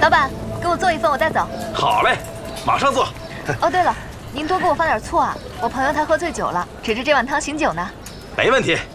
老板，给我做一份，我带走。 好嘞，马上做。 哦，对了，您多给我放点醋啊，我朋友他喝醉酒了，指着这碗汤醒酒呢。 没问题。